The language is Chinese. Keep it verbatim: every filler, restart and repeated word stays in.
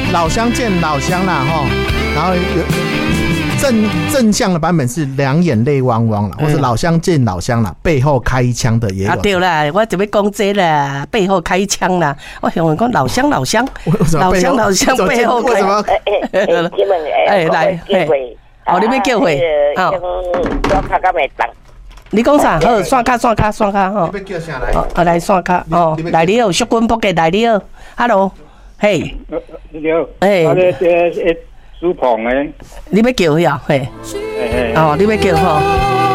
老乡见老乡啦哈，然后有正正向的版本是两眼泪汪汪啦，或是老乡见老乡啦，背后开一枪的也有。 啊对啦，我就要讲这啦，背后开枪啦，我想讲老乡老乡，老乡老乡背后开。 哎哎，请问哎，来， 哦，你要叫回？ 哦，刷卡敢会当？ 你讲啥？好，刷卡刷卡刷卡吼。 你要叫啥来？ 哦，来刷卡哦，来你好，淑君博嘅来你好 ，Hello， 嘿， 你好， 哎， 我咧咧苏鹏诶， 你要叫呀？嘿，哦，你要叫吼。